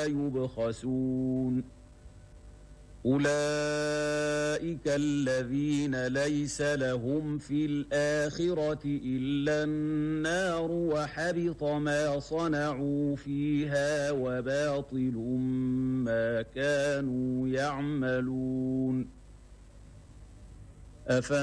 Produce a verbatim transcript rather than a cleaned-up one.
ولا يبخسون أولئك الذين ليس لهم في الآخرة إلا النار وحبط ما صنعوا فيها وباطل ما كانوا يعملون.